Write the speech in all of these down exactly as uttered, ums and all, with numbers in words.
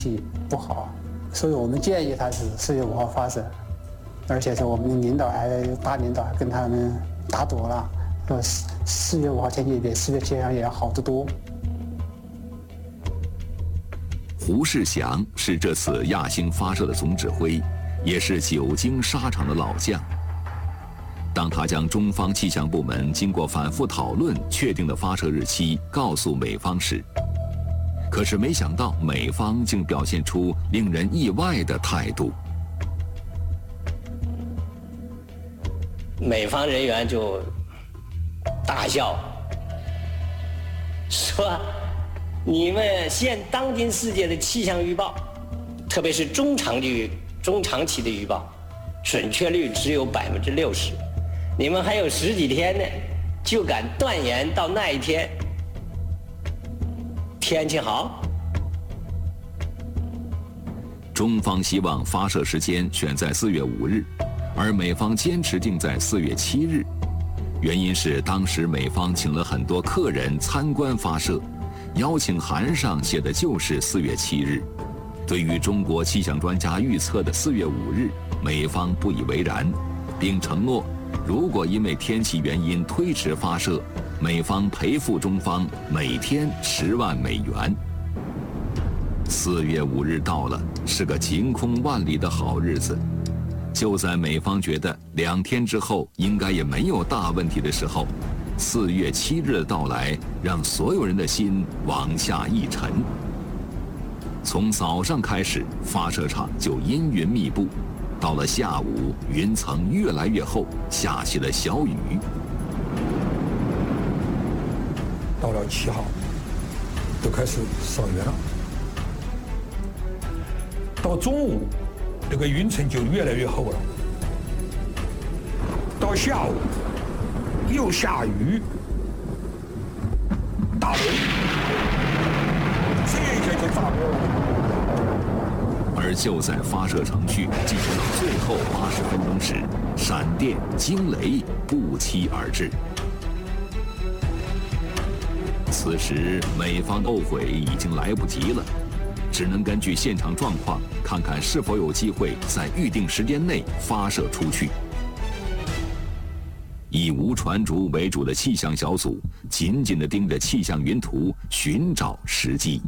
不好，所以我们建议他是四月五号发射，而且是我们的领导还大领导还跟他们打赌了，说四月五号天气比四月七号也要好得多。 胡世祥是这次亚星发射的总指挥，也是久经沙场的老将。当他将中方气象部门经过反复讨论确定的发射日期告诉美方时，可是没想到美方竟表现出令人意外的态度。 美方人员就大笑，说你们现当今世界的气象预报，特别是中长期中长期的预报，准确率只有百分之六十，你们还有十几天呢，就敢断言到那一天天气好？ 中方希望发射时间选在四月五日，而美方坚持定在四月七日，原因是当时美方请了很多客人参观发射，邀请函上写的就是四月七日。对于中国气象专家预测的四月五日，美方不以为然，并承诺如果因为天气原因推迟发射，美方赔付中方每天十万美元。四月五日到了，是个晴空万里的好日子。就在美方觉得两天之后应该也没有大问题的时候，四月七日的到来让所有人的心往下一沉。从早上开始，发射场就阴云密布，到了下午，云层越来越厚，下起了小雨。 到了七号，就开始扫云了。到中午，这个云层就越来越厚了。到下午，又下雨，大雷，这一下就炸锅了。 而就在发射程序进行到最后八十分钟时，闪电、惊雷不期而至。此时，美方后悔已经来不及了，只能根据现场状况，看看是否有机会在预定时间内发射出去。以吴传竹为主的气象小组紧紧地盯着气象云图，寻找时机。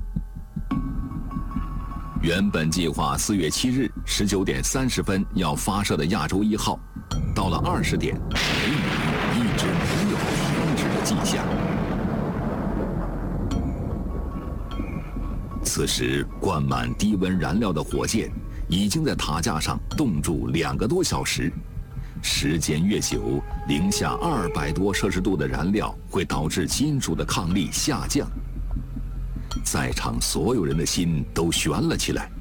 原本计划四月七日十九点三十分要发射的亚洲一号，到了二十点，雷雨一直没有停止的迹象。此时，灌满低温燃料的火箭已经在塔架上冻住两个多小时。时间越久，零下二百多摄氏度的燃料会导致金属的抗力下降。在场所有人的心都悬了起来。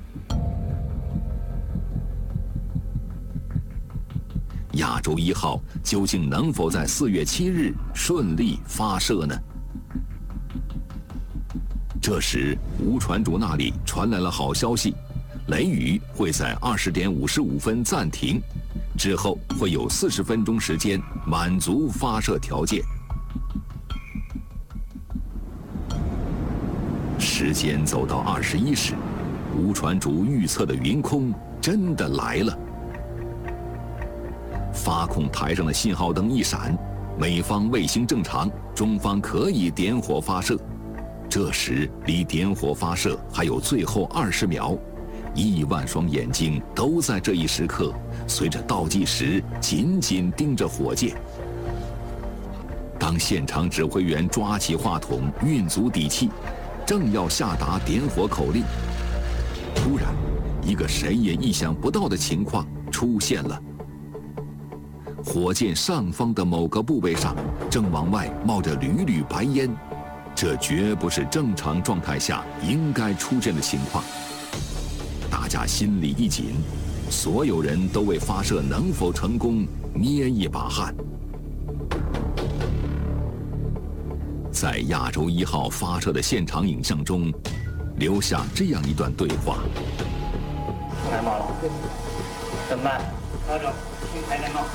亚洲一号究竟能否在四月七日顺利发射呢？这时，吴传竹那里传来了好消息，雷雨会在二十点五十五分暂停，之后会有四十分钟时间满足发射条件。时间走到二十一时，吴传竹预测的云空真的来了。发控台上的信号灯一闪，美方卫星正常，中方可以点火发射。这时离点火发射还有最后二十秒，亿万双眼睛都在这一时刻随着倒计时紧紧盯着火箭。当现场指挥员抓起话筒，运足底气，正要下达点火口令，突然，一个谁也意想不到的情况出现了。火箭上方的某个部位上正往外冒着缕缕白烟，这绝不是正常状态下应该出现的情况。大家心里一紧，所有人都为发射能否成功捏一把汗。在亚洲一号发射的现场影像中，留下这样一段对话： 太慢了，怎么办？调整，新台联盟。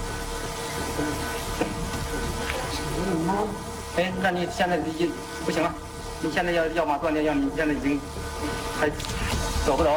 哎，那你现在已经不行了，你现在要要么断电，要你现在已经还走不走？